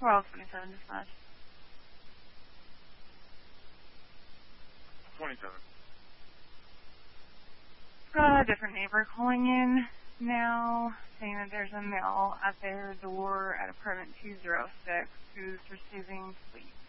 1227 dispatch. 27. Got a different neighbor calling in now, saying that there's a male at their door at apartment 206 who's receiving sleep.